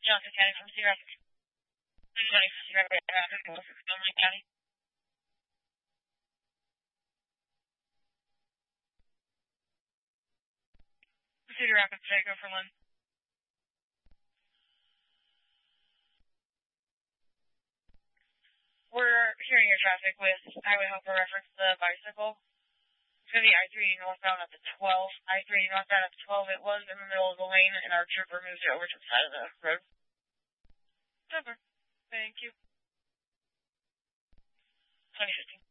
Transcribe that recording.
Johnson County from Cedar Rapids. Cedar Rapids, Montgomery County. Cedar Rapids, go for Lynn. We're hearing your traffic with Highway Helper reference the bicycle. It's going to be I-3 northbound up to 12. I-3 northbound up to 12. It was in the middle of the lane, and our trooper moved it over to the side of the road. Over. Thank you. 2015.